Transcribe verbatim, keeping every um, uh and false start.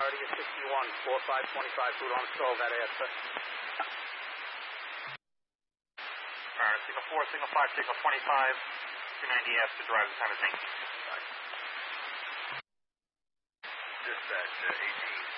Priority is sixty-one, four five twenty-five, food on stove at answer. Alright, signal four, signal five, signal twenty-five, two ninety S to drive the time of thank you. Dispatch, uh, eighteen